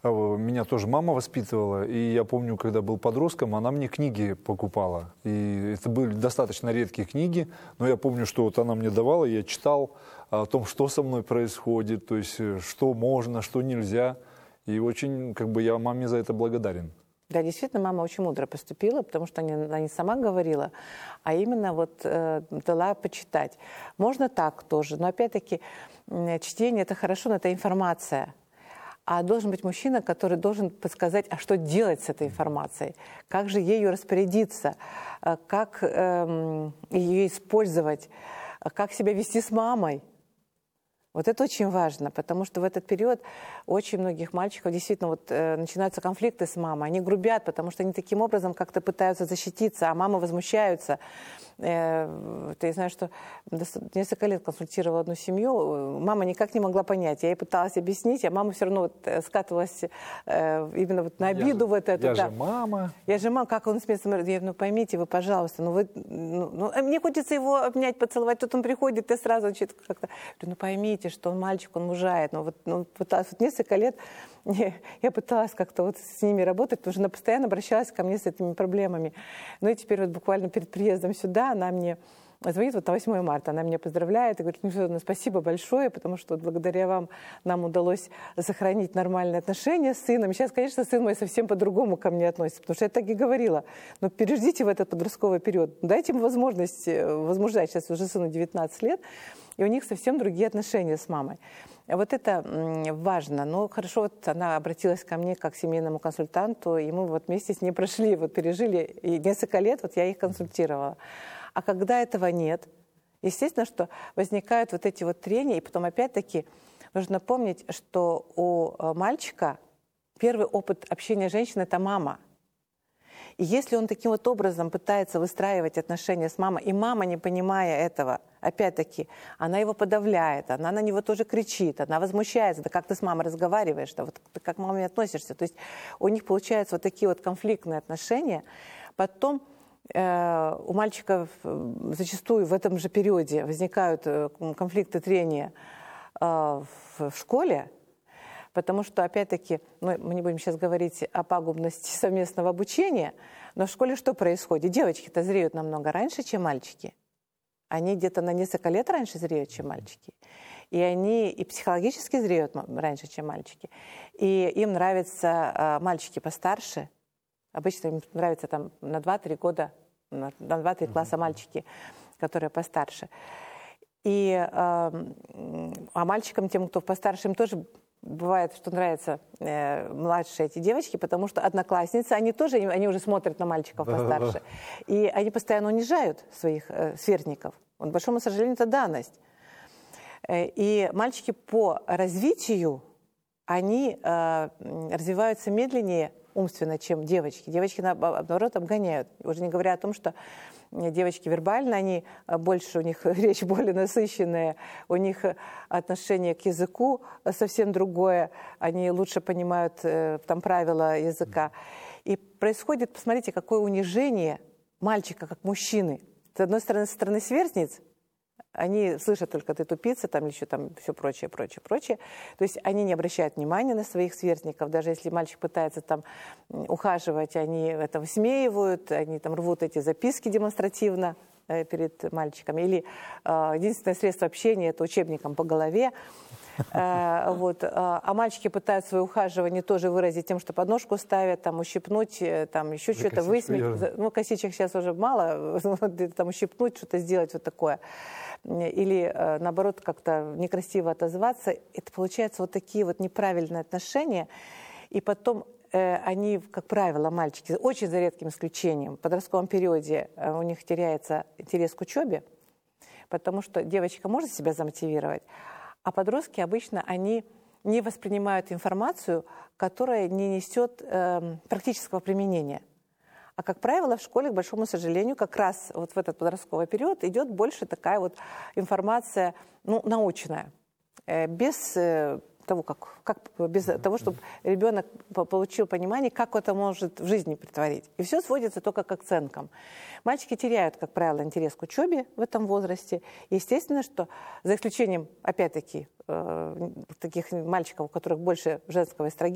Меня тоже мама воспитывала, и я помню, когда был подростком, она мне книги покупала. И это были достаточно редкие книги, но я помню, что вот она мне давала, я читал о том, что со мной происходит, то есть что можно, что нельзя. И очень, я маме за это благодарен. Да, действительно, мама очень мудро поступила, потому что она не сама говорила, а именно дала почитать. Можно так тоже, но опять-таки чтение – это хорошо, но это информация. А должен быть мужчина, который должен подсказать, а что делать с этой информацией, как же ею распорядиться, как ее использовать, как себя вести с мамой. Вот это очень важно, потому что в этот период очень многих мальчиков действительно начинаются конфликты с мамой. Они грубят, потому что они таким образом как-то пытаются защититься, а мамы возмущаются. Я знаю, что несколько лет консультировала одну семью, мама никак не могла понять. Я ей пыталась объяснить, а мама все равно скатывалась именно на обиду Я же мама. Я же мама, как он смеет смотреть? Я говорю, поймите вы, пожалуйста, мне хочется его обнять, поцеловать, тут он приходит, и сразу как-то... поймите, что он мальчик, он мужает. Несколько лет я пыталась как-то с ними работать, потому что она постоянно обращалась ко мне с этими проблемами. Ну и теперь буквально перед приездом сюда она мне звонит на 8 марта, она меня поздравляет и говорит, спасибо большое, потому что благодаря вам нам удалось сохранить нормальные отношения с сыном. Сейчас, конечно, сын мой совсем по-другому ко мне относится, потому что я так и говорила. Но переждите в этот подростковый период, дайте ему возможность возмужать. Сейчас уже сыну 19 лет, и у них совсем другие отношения с мамой. Вот это важно. Но хорошо, она обратилась ко мне как к семейному консультанту, и мы вместе с ней прошли, пережили, и несколько лет я их консультировала. А когда этого нет, естественно, что возникают эти трения, и потом опять-таки нужно помнить, что у мальчика первый опыт общения с женщиной – это мама. И если он таким образом пытается выстраивать отношения с мамой, и мама, не понимая этого, опять-таки, она его подавляет, она на него тоже кричит, она возмущается, да как ты с мамой разговариваешь, да ты как к маме относишься. То есть у них получаются такие конфликтные отношения. Потом у мальчиков зачастую в этом же периоде возникают конфликты, трения в школе, потому что, опять-таки, мы не будем сейчас говорить о пагубности совместного обучения, но в школе что происходит? Девочки-то зреют намного раньше, чем мальчики. Они где-то на несколько лет раньше зреют, чем мальчики. И они и психологически зреют раньше, чем мальчики. И им нравятся мальчики постарше. Обычно им нравятся на 2-3 года, на 2-3 класса мальчики, которые постарше. А мальчикам, тем, кто постарше, им тоже бывает, что нравятся младшие эти девочки, потому что одноклассницы, они уже смотрят на мальчиков постарше. И они постоянно унижают своих сверстников. К большому сожалению, это данность. И мальчики по развитию, они развиваются медленнее умственно, чем девочки. Девочки, наоборот, обгоняют. Уже не говоря о том, что девочки вербально, они больше, у них речь более насыщенная, у них отношение к языку совсем другое, они лучше понимают правила языка. И происходит, посмотрите, какое унижение мальчика как мужчины. С одной стороны, со стороны сверстниц, они слышат только «ты тупица», или еще все прочее. То есть они не обращают внимания на своих сверстников. Даже если мальчик пытается ухаживать, они это высмеивают, они рвут эти записки демонстративно перед мальчиками. Или единственное средство общения – это учебником по голове. А мальчики пытаются свое ухаживание тоже выразить тем, что подножку ставят, ущипнуть, еще что-то высмеять. Косичек сейчас уже мало, ущипнуть, что-то сделать такое. Или, наоборот, как-то некрасиво отозваться. Это получается такие неправильные отношения. И потом они, как правило, мальчики, очень за редким исключением, в подростковом периоде у них теряется интерес к учебе, потому что девочка может себя замотивировать, а подростки обычно они не воспринимают информацию, которая не несет практического применения. А, как правило, в школе, к большому сожалению, как раз в этот подростковый период идет больше такая информация научная, без того, без того, чтобы ребенок получил понимание, как это может в жизни притворить. И все сводится только к оценкам. Мальчики теряют, как правило, интерес к учебе в этом возрасте. Естественно, что за исключением, опять-таки, таких мальчиков, у которых больше женского эстрогена,